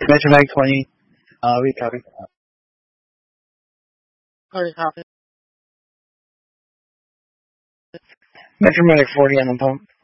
Metromag 20. We copy. Sorry, copy. Metromag 40 on the pump.